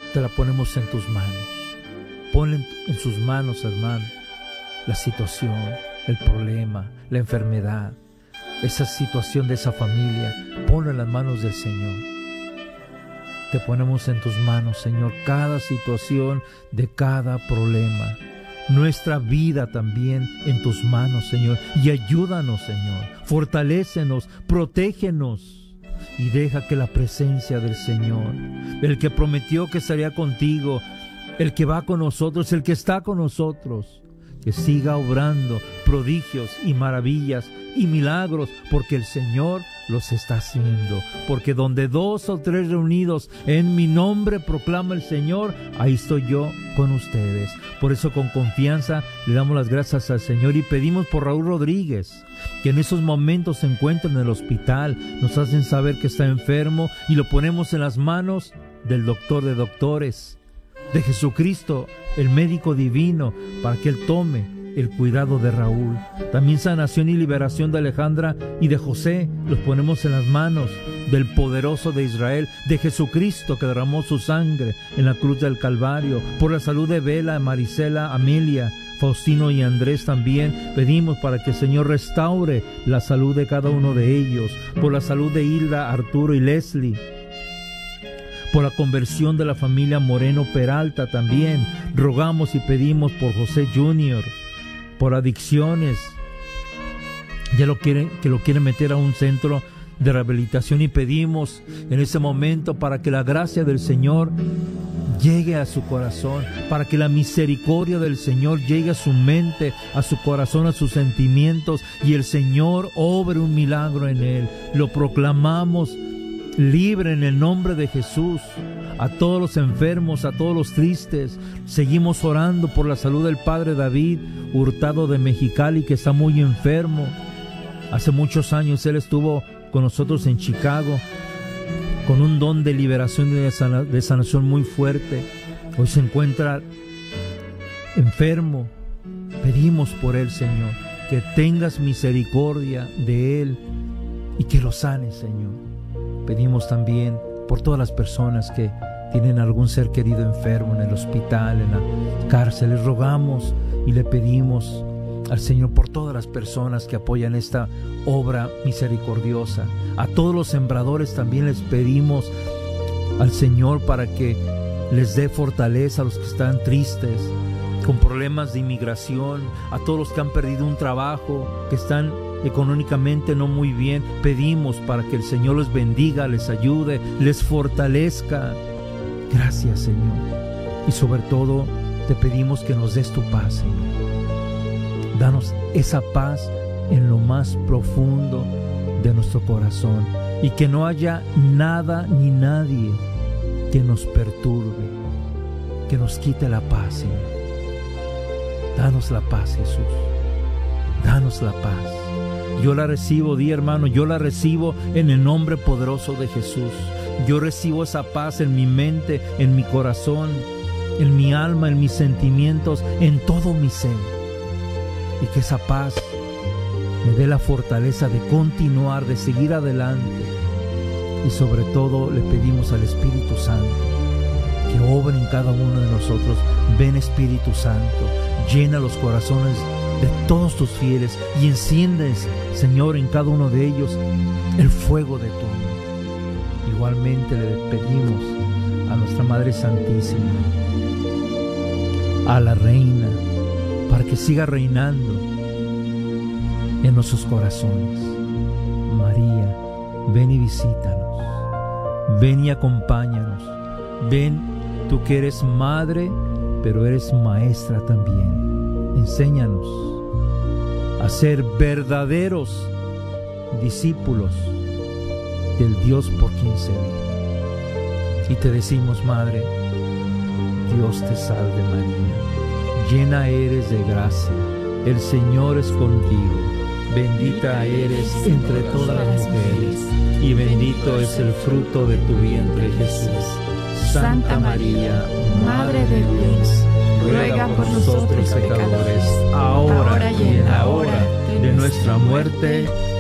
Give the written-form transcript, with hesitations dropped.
te la ponemos en tus manos. Pon en sus manos, hermano, la situación, el problema, la enfermedad, esa situación de esa familia. Ponla en las manos del Señor. Te ponemos en tus manos, Señor, cada situación de cada problema. Nuestra vida también en tus manos, Señor. Y ayúdanos, Señor. Fortalécenos, protégenos. Y deja que la presencia del Señor, el que prometió que estaría contigo, el que va con nosotros, el que está con nosotros, que siga obrando prodigios y maravillas y milagros, porque el Señor los está haciendo. Porque donde 2 o 3 reunidos en mi nombre proclama el Señor, ahí estoy yo con ustedes. Por eso con confianza le damos las gracias al Señor y pedimos por Raúl Rodríguez, que en esos momentos se encuentra en el hospital. Nos hacen saber que está enfermo y lo ponemos en las manos del doctor de doctores, de Jesucristo, el médico divino, para que Él tome el cuidado de Raúl. También sanación y liberación de Alejandra y de José los ponemos en las manos del poderoso de Israel, de Jesucristo, que derramó su sangre en la cruz del Calvario. Por la salud de Bela, Marisela, Amelia, Faustino y Andrés también pedimos para que el Señor restaure la salud de cada uno de ellos. Por la salud de Hilda, Arturo y Leslie. Por la conversión de la familia Moreno Peralta también rogamos y pedimos por José Jr., por adicciones, que lo quieren meter a un centro de rehabilitación, y pedimos en ese momento para que la gracia del Señor llegue a su corazón, para que la misericordia del Señor llegue a su mente, a su corazón, a sus sentimientos, y el Señor obre un milagro en él. Lo proclamamos libre en el nombre de Jesús. A todos los enfermos, a todos los tristes, seguimos orando por la salud del Padre David Hurtado de Mexicali, que está muy enfermo. Hace muchos años él estuvo con nosotros en Chicago con un don de liberación y de sanación muy fuerte. Hoy se encuentra enfermo. Pedimos por él, Señor, que tengas misericordia de él y que lo sanes, Señor. Pedimos también por todas las personas que tienen algún ser querido enfermo en el hospital, en la cárcel. Les rogamos y le pedimos al Señor por todas las personas que apoyan esta obra misericordiosa. A todos los sembradores también les pedimos al Señor para que les dé fortaleza a los que están tristes, con problemas de inmigración, a todos los que han perdido un trabajo, que están económicamente no muy bien. Pedimos para que el Señor les bendiga, les ayude, les fortalezca. Gracias, Señor. Y sobre todo te pedimos que nos des tu paz, Señor. Danos esa paz en lo más profundo de nuestro corazón, y que no haya nada ni nadie que nos perturbe, que nos quite la paz, Señor. Danos la paz, Jesús. Danos la paz. Yo la recibo, di hermano, yo la recibo en el nombre poderoso de Jesús. Yo recibo esa paz en mi mente, en mi corazón, en mi alma, en mis sentimientos, en todo mi ser. Y que esa paz me dé la fortaleza de continuar, de seguir adelante. Y sobre todo le pedimos al Espíritu Santo que obre en cada uno de nosotros. Ven, Espíritu Santo, llena los corazones de todos tus fieles y enciendes, Señor, en cada uno de ellos el fuego de tu amor. Igualmente le pedimos a nuestra Madre Santísima, a la Reina, para que siga reinando en nuestros corazones. María, ven y visítanos, ven y acompáñanos. Ven, tú que eres madre, pero eres maestra también. Enséñanos a ser verdaderos discípulos del Dios por quien se vive. Y te decimos, Madre, Dios te salve María, llena eres de gracia, el Señor es contigo, bendita eres entre todas las mujeres, y bendito es el fruto de tu vientre, Jesús. Santa María, Madre de Dios, ruega por nosotros pecadores, ahora y en la hora de nuestra muerte.